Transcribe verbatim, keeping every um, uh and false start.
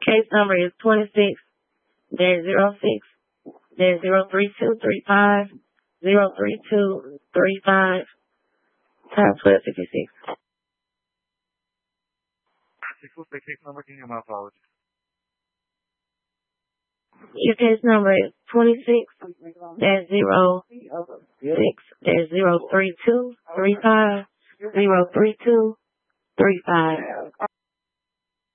Case number is twenty-six dash zero six dash zero three two three five zero three two three five. Time twelve fifty six. What's the case number? Can you my apologies? Your case number is twenty-six dash zero six dash zero three two three five zero three two three five.